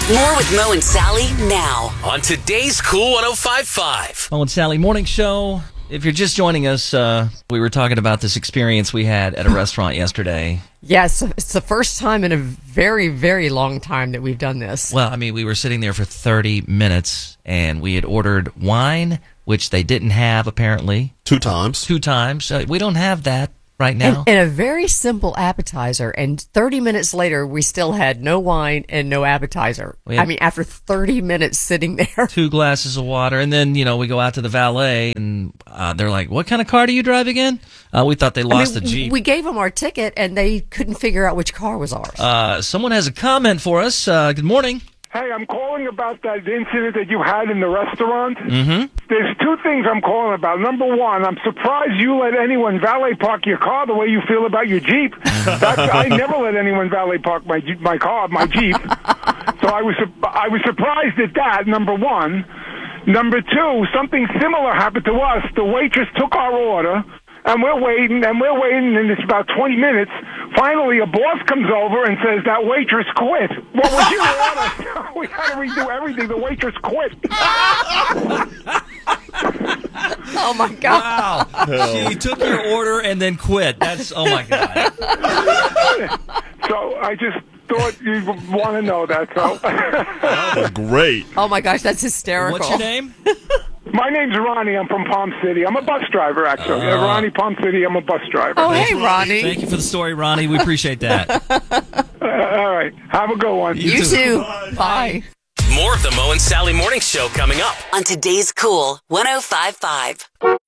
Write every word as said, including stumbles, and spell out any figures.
More with Mo and Sally now on today's Cool one oh five point five. Mo and Sally Morning Show. If you're just joining us, uh, we were talking about this experience we had at a restaurant yesterday. Yes, it's the first time in a very, very long time that we've done this. Well, I mean, we were sitting there for thirty minutes, and we had ordered wine, which they didn't have, apparently. Two times. Two times. Uh, we don't have that right now. And, and a very simple appetizer, and thirty minutes later, we still had no wine and no appetizer. We had- I mean, after thirty minutes sitting there. Two glasses of water, and then, you know, we go out to the valet, and uh, they're like, what kind of car do you drive again? Uh, we thought they lost I mean, the Jeep. We gave them our ticket, and they couldn't figure out which car was ours. Uh, someone has a comment for us. Uh, good morning. Hey, I'm calling about that incident that you had in the restaurant. Mm-hmm. There's two things I'm calling about. Number one, I'm surprised you let anyone valet park your car the way you feel about your Jeep. That's, I never let anyone valet park my Jeep- my car, my Jeep. So I was su- I was surprised at that. Number one. Number two, something similar happened to us. The waitress took our order. And we're waiting, and we're waiting, and it's about twenty minutes. Finally, a boss comes over and says, that waitress quit. What was your order? We had to redo everything. The waitress quit. Oh, my God. Wow. She took your order and then quit. That's, oh, my God. So I just thought you'd want to know that. So That was great. Oh, my gosh, that's hysterical. What's your name? my name's Ronnie. I'm from Palm City. I'm a bus driver, actually. Uh, Ronnie, Palm City. I'm a bus driver. Oh, hey, Ronnie. Thank you for the story, Ronnie. We appreciate that. Uh, all right. Have a good one. You You too. too. Bye. More of the Mo and Sally Morning Show coming up on today's Cool one oh five point five.